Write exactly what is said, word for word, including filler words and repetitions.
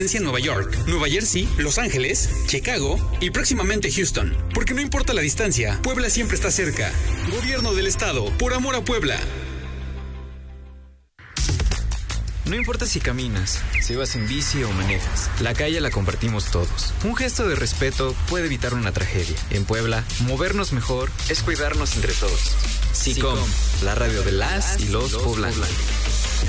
en Nueva York, Nueva Jersey, Los Ángeles, Chicago y próximamente Houston. Porque no importa la distancia, Puebla siempre está cerca. Gobierno del Estado, por amor a Puebla. No importa si caminas, si vas en bici o manejas, la calle la compartimos todos. Un gesto de respeto puede evitar una tragedia. En Puebla, movernos mejor es cuidarnos entre todos. SICOM, la radio de las y los poblanos.